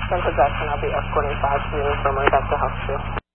Sent a Jackson, I'll be escorting 5 students from Montgomery back to Huxville.